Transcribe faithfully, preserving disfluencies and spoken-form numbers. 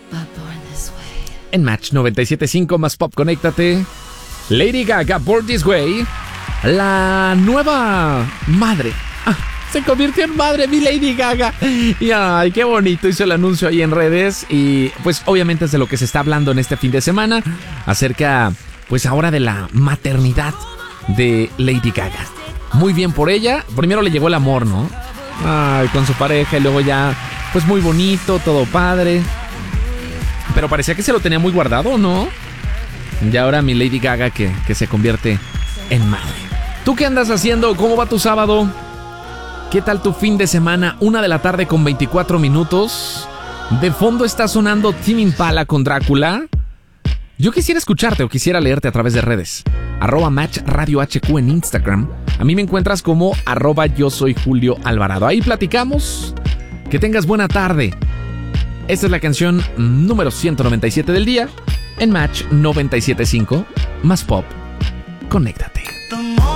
En Match noventa y siete punto cinco más Pop, conéctate. Lady Gaga, Born This Way. La nueva madre. Ah, se convirtió en madre mi Lady Gaga. Y ay, qué bonito. Hizo el anuncio ahí en redes. Y pues obviamente es de lo que se está hablando en este fin de semana. Acerca, pues ahora de la maternidad de Lady Gaga. Muy bien por ella. Primero le llegó el amor, ¿no? Ay, con su pareja. Y luego ya, pues muy bonito, todo padre. Pero parecía que se lo tenía muy guardado, ¿no? Y ahora mi Lady Gaga que, que se convierte en madre. ¿Tú qué andas haciendo? ¿Cómo va tu sábado? ¿Qué tal tu fin de semana? Una de la tarde con veinticuatro minutos. De fondo está sonando Tame Impala con Drácula. Yo quisiera escucharte o quisiera leerte a través de redes. Arroba Match Radio H Q en Instagram. A mí me encuentras como arroba yo soy Julio Alvarado. Ahí platicamos. Que tengas buena tarde. Esta es la canción número ciento noventa y siete del día en Match noventa y siete punto cinco más Pop. Conéctate.